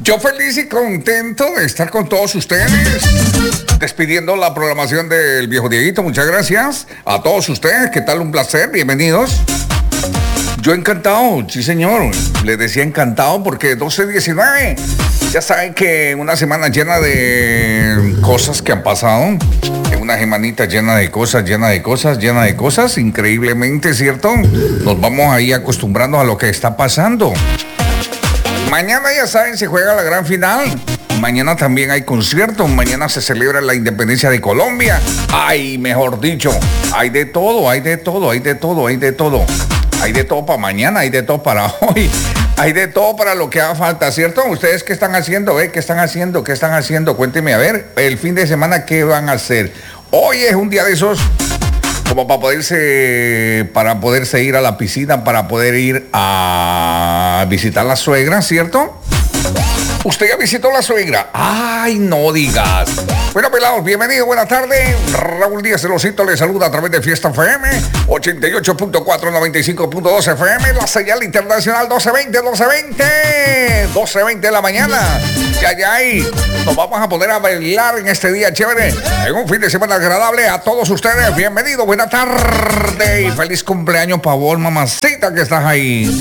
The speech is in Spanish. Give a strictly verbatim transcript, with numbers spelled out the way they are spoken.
Yo feliz y contento de estar con todos ustedes, despidiendo la programación del Viejo Dieguito. Muchas gracias a todos ustedes. ¿Qué tal? Un placer. Bienvenidos. Yo encantado, sí señor. Les decía encantado porque doce diecinueve. Ya saben que una semana llena de cosas que han pasado. Una semanita llena de cosas, llena de cosas, llena de cosas. Increíblemente, ¿cierto? Nos vamos ahí acostumbrando a lo que está pasando. Mañana, ya saben, se juega la gran final. Mañana también hay conciertos. Mañana se celebra la independencia de Colombia. Ay, mejor dicho, hay de todo, hay de todo, hay de todo, hay de todo. Hay de todo para mañana, hay de todo para hoy. Hay de todo para lo que haga falta, ¿cierto? ¿Ustedes qué están haciendo? ¿Eh? ¿Qué están haciendo? ¿Qué están haciendo? Cuéntenme, a ver, el fin de semana, ¿qué van a hacer? Hoy es un día de esos como para poderse, para poderse ir a la piscina, para poder ir a visitar a la suegra, ¿cierto? ¿Usted ya visitó a la suegra? ¡Ay, no digas! Bueno, pelados, bienvenidos, buenas tardes. Raúl Díaz el Osito les saluda a través de Fiesta F M, ochenta y ocho punto cuatro, noventa y cinco punto dos F M, la señal internacional doce veinte, doce veinte, doce veinte de la mañana. Ya, ya ahí nos vamos a poner a bailar en este día chévere, en un fin de semana agradable. A todos ustedes, bienvenidos, buena tarde y feliz cumpleaños, Pavón, mamacita que estás ahí.